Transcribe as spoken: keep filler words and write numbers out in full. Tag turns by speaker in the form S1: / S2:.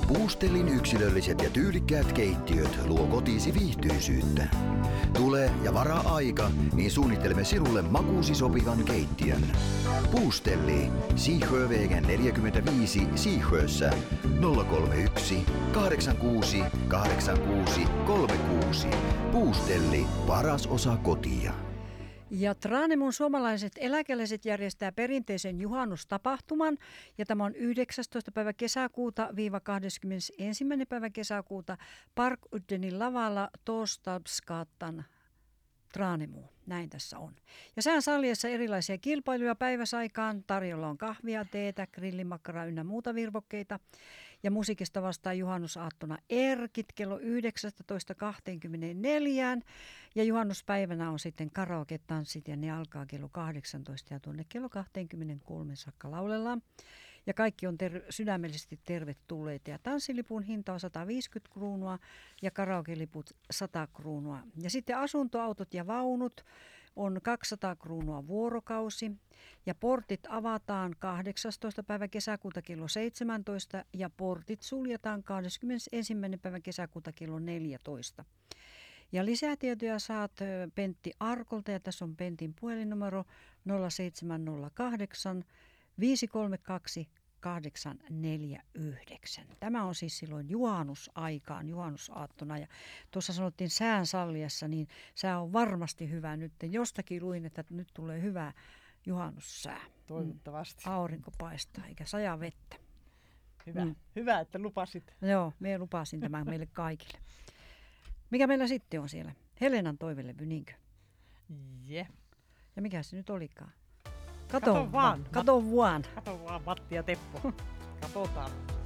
S1: Puustellin yksilölliset ja tyylikkäät keittiöt luo kotiisi viihtyisyyttä. Tule ja varaa aika, niin suunnittelemme sinulle makuusi sopivan keittiön. Puustelli, Siihövägen neljäkymmentäviisi Siihössä nolla kolme yksi kahdeksan kuusi kahdeksan kuusi kolme kuusi. Puustelli, paras osa kotia.
S2: Ja Tranемon suomalaiset eläkeläiset järjestää perinteisen juhannustapahtuman, ja tämä on yhdeksästoista päivä kesäkuuta viiva kahdeskymmenesensimmäinen päivä kesäkuuta Parkuddenin lavalla Torstabsgatan Tranemo. Näin tässä on. Ja sään salliessa erilaisia kilpailuja päiväsaikaan. Tarjolla on kahvia, teetä, grillimakkaraa ynnä muuta virvokkeita. Ja musiikista vastaa juhannusaattona Erkit kello yhdeksäntoista kaksikymmentäneljä. Ja juhannuspäivänä on sitten karaoke-tanssit ja ne alkaa kello kahdeksantoista ja tuonne kello kaksikymmentäkolme saakka laulellaan. Ja kaikki on ter- sydämellisesti tervetulleita. Ja tanssilipun hinta on sata viisikymmentä kruunua ja karaoke-liput sata kruunua. Ja sitten asuntoautot ja vaunut on kaksisataa kruunua vuorokausi ja portit avataan kahdeksastoista päivä kesäkuuta kello seitsemäntoista ja portit suljetaan kahdeskymmenesensimmäinen päivä kesäkuuta kello neljätoista. Ja lisätietoja saat Pentti Arkolta ja tässä on Pentin puhelinnumero nolla seitsemän nolla kahdeksan viisi kolme kaksi kahdeksan neljä yhdeksän. Tämä on siis silloin juhannusaikaan, juhannusaattona. Ja tuossa sanottiin sään salliessa, niin sää on varmasti hyvä nyt. Jostakin luin, että nyt tulee hyvä juhannussää.
S3: Toivottavasti.
S2: Mm. Aurinko paistaa eikä saja vettä.
S3: Hyvä, mm. hyvä että lupasit.
S2: Joo, me lupasin tämän meille kaikille. Mikä meillä sitten on siellä? Helenan toivelevy, niinkö?
S3: Yeah.
S2: Ja mikä se nyt olikaan?
S3: Kato, kato vaan.
S2: Kato vaan.
S3: Kato vaan Matti ja Teppo. Katsotaan.